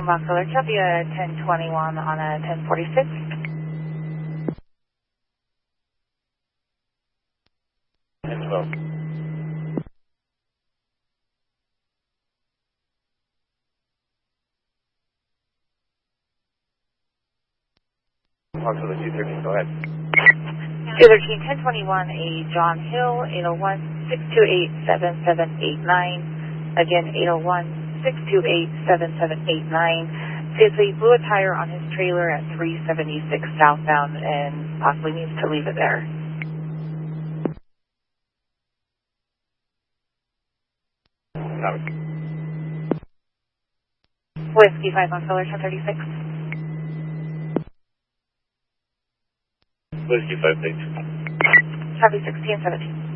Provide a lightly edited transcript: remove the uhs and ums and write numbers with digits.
Foxtrot, copy a 1021 on a 1046. Foxtrot 213, go ahead. 213, 1021, a John Hill, 801-628-7789. Again, 801-628-7789. Basically blew a tire on his trailer at 376 southbound and possibly needs to leave it there. Whiskey 5 on Filler 1036. Whiskey 5, thanks. Copy 1617.